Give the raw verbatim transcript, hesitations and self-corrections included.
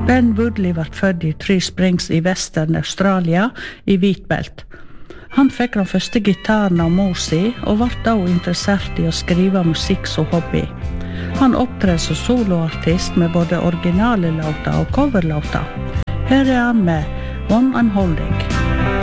Ben Woodley var født i Three Springs i Western Australia i hvitbelt. Han fikk den første gitaren av mor si, og var da interessert i å skrive musikk som hobby. Han opptrer som soloartist med både originale låter og coverlåter. Her er han med One I'm Holding.